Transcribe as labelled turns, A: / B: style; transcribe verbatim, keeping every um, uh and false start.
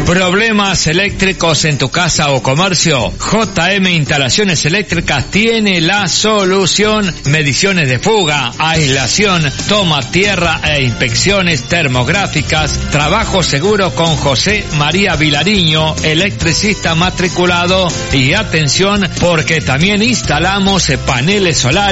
A: ¿Problemas eléctricos en tu casa o comercio? J M Instalaciones Eléctricas tiene la solución. Mediciones de fuga, aislación, toma tierra e inspecciones termográficas. Trabajo seguro con José María Vilariño, electricista matriculado. Y atención, porque también instalamos paneles solares